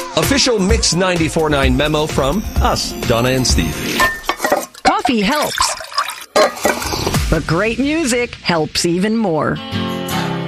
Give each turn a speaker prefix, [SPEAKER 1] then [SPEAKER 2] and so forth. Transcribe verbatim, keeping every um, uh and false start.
[SPEAKER 1] Official Mix ninety-four point nine memo from us, Donna and Steve.
[SPEAKER 2] Coffee helps, but great music helps even more.